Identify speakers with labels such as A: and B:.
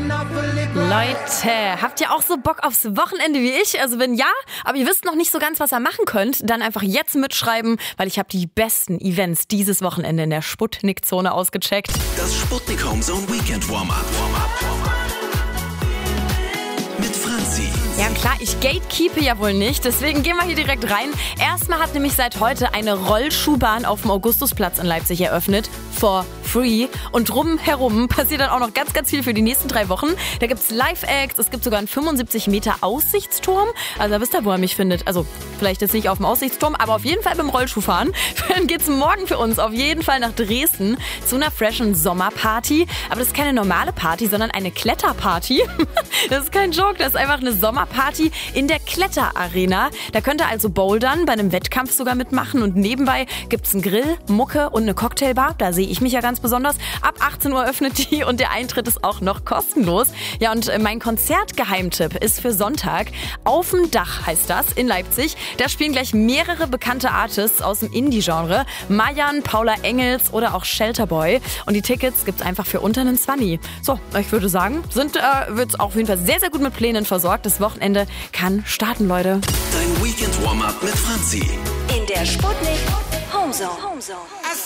A: Leute, habt ihr auch so Bock aufs Wochenende wie ich? Also wenn ja, aber ihr wisst noch nicht so ganz, was ihr machen könnt, dann einfach jetzt mitschreiben, weil ich habe die besten Events dieses Wochenende in der Sputnik-Zone ausgecheckt.
B: Das Sputnik Homezone Weekend Warm-Up. Mit Franzi.
A: Ja klar, ich gatekeepe ja wohl nicht, deswegen gehen wir hier direkt rein. Erstmal hat nämlich seit heute eine Rollschuhbahn auf dem Augustusplatz in Leipzig eröffnet. For free. Und drumherum passiert dann auch noch ganz, ganz viel für die nächsten 3 Wochen. Da gibt's Live-Acts, es gibt sogar einen 75 Meter Aussichtsturm. Also da wisst ihr, wo ihr mich findet. Also vielleicht jetzt nicht auf dem Aussichtsturm, aber auf jeden Fall beim Rollschuhfahren. Dann geht's morgen für uns auf jeden Fall nach Dresden zu einer freshen Sommerparty. Aber das ist keine normale Party, sondern eine Kletterparty. Das ist kein Joke, das ist einfach eine Sommerparty in der Kletterarena. Da könnt ihr also bouldern, bei einem Wettkampf sogar mitmachen und nebenbei gibt's einen Grill, Mucke und eine Cocktailbar. Da sehe ich mich ja ganz besonders. Ab 18 Uhr öffnet die und der Eintritt ist auch noch kostenlos. Ja, und mein Konzertgeheimtipp ist für Sonntag. Auf dem Dach heißt das in Leipzig. Da spielen gleich mehrere bekannte Artists aus dem Indie-Genre. Mayan, Paula Engels oder auch Shelterboy. Und die Tickets gibt's einfach für unter einen 20. So, ich würde sagen, wird's auf jeden Fall sehr, sehr gut mit Plänen versorgt. Das Wochenende kann starten, Leute.
B: Dein Weekend Warm-Up mit Franzi.
C: In der Sputnik Homezone.